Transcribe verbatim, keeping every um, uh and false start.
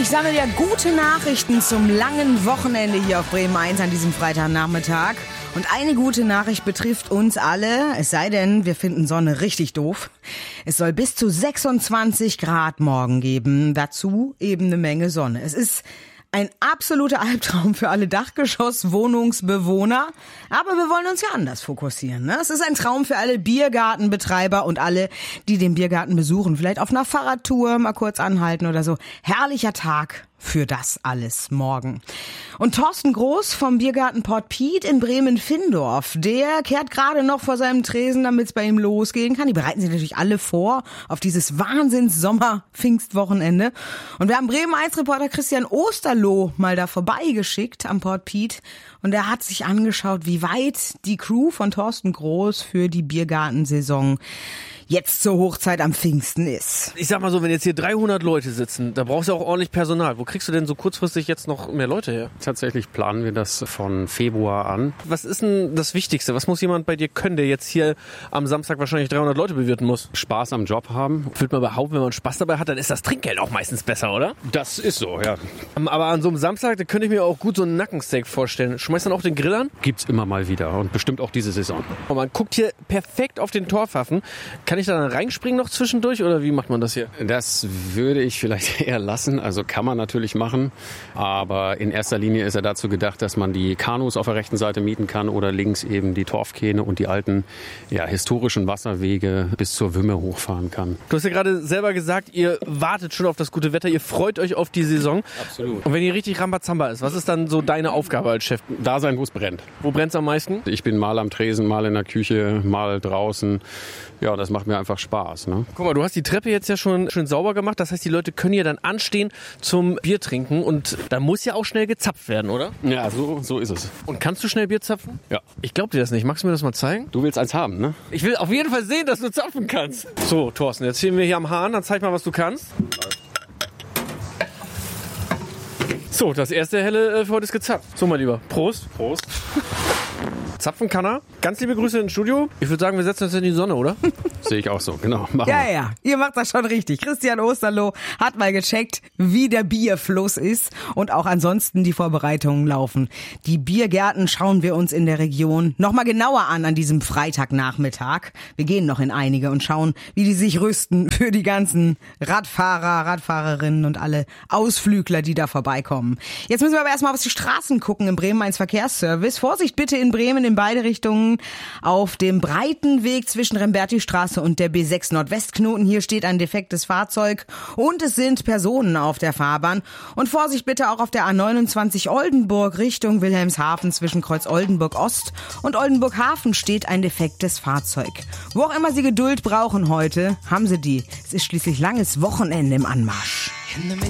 Ich sammle ja gute Nachrichten zum langen Wochenende hier auf Bremen eins an diesem Freitagnachmittag. Und eine gute Nachricht betrifft uns alle, es sei denn, wir finden Sonne richtig doof. Es soll bis zu sechsundzwanzig Grad morgen geben, dazu eben eine Menge Sonne. Es ist ein absoluter Albtraum für alle Dachgeschoss-Wohnungsbewohner. Aber wir wollen uns ja anders fokussieren, ne? Es ist ein Traum für alle Biergartenbetreiber und alle, die den Biergarten besuchen. Vielleicht auf einer Fahrradtour mal kurz anhalten oder so. Herrlicher Tag für das alles morgen. Und Thorsten Groß vom Biergarten Port Piet in Bremen-Findorf, der kehrt gerade noch vor seinem Tresen, damit es bei ihm losgehen kann. Die bereiten sich natürlich alle vor auf dieses Wahnsinns-Sommer-Pfingstwochenende. Und wir haben Bremen eins Reporter Christian Osterloh mal da vorbeigeschickt am Port Piet. Und er hat sich angeschaut, wie weit die Crew von Thorsten Groß für die Biergartensaison jetzt zur Hochzeit am Pfingsten ist. Ich sag mal so, wenn jetzt hier dreihundert Leute sitzen, da brauchst du auch ordentlich Personal. Wo kriegst du denn so kurzfristig jetzt noch mehr Leute her? Tatsächlich planen wir das von Februar an. Was ist denn das Wichtigste? Was muss jemand bei dir können, der jetzt hier am Samstag wahrscheinlich dreihundert Leute bewirten muss? Spaß am Job haben. Ich würde mal behaupten, wenn man Spaß dabei hat, dann ist das Trinkgeld auch meistens besser, oder? Das ist so, ja. Aber an so einem Samstag, da könnte ich mir auch gut so einen Nackensteak vorstellen. Schmeißt dann auch den Grill an? Gibt's immer mal wieder und bestimmt auch diese Saison. Und man guckt hier perfekt auf den Torpfaffen. Kann ich da dann reinspringen noch zwischendurch oder wie macht man das hier? Das würde ich vielleicht eher lassen. Also kann man natürlich machen. Aber in erster Linie ist er dazu gedacht, dass man die Kanus auf der rechten Seite mieten kann oder links eben die Torfkähne und die alten, ja, historischen Wasserwege bis zur Wümme hochfahren kann. Du hast ja gerade selber gesagt, ihr wartet schon auf das gute Wetter, ihr freut euch auf die Saison. Absolut. Und wenn ihr richtig Rambazamba ist, was ist dann so deine Aufgabe als Chef? Da sein, wo es brennt. Wo brennt es am meisten? Ich bin mal am Tresen, mal in der Küche, mal draußen. Ja, das macht mir einfach Spaß, ne? Guck mal, du hast die Treppe jetzt ja schon schön sauber gemacht. Das heißt, die Leute können hier dann anstehen zum Bier trinken. Und da muss ja auch schnell gezapft werden, oder? Ja, so, so ist es. Und kannst du schnell Bier zapfen? Ja. Ich glaub dir das nicht. Magst du mir das mal zeigen? Du willst eins haben, ne? Ich will auf jeden Fall sehen, dass du zapfen kannst. So, Thorsten, jetzt stehen wir hier am Hahn. Dann zeig mal, was du kannst. So, das erste helle äh, für heute ist gezapft. So, mein Lieber. Prost. Prost. Zapfen kann er. Ganz liebe Grüße ins Studio. Ich würde sagen, wir setzen uns in die Sonne, oder? Sehe ich auch so, genau. Machen Ja, wir. ja, ihr macht das schon richtig. Christian Osterloh hat mal gecheckt, wie der Bierfluss ist und auch ansonsten die Vorbereitungen laufen. Die Biergärten schauen wir uns in der Region nochmal genauer an an diesem Freitagnachmittag. Wir gehen noch in einige und schauen, wie die sich rüsten für die ganzen Radfahrer, Radfahrerinnen und alle Ausflügler, die da vorbeikommen. Jetzt müssen wir aber erstmal auf die Straßen gucken im Bremen eins Verkehrsservice. Vorsicht bitte in Bremen in beide Richtungen auf dem breiten Weg zwischen Rembertistraße und der B sechs Nordwestknoten. Hier steht ein defektes Fahrzeug und es sind Personen auf der Fahrbahn. Und Vorsicht bitte auch auf der A neunundzwanzig Oldenburg Richtung Wilhelmshaven zwischen Kreuz Oldenburg Ost und Oldenburg Hafen steht ein defektes Fahrzeug. Wo auch immer Sie Geduld brauchen heute, haben Sie die. Es ist schließlich langes Wochenende im Anmarsch.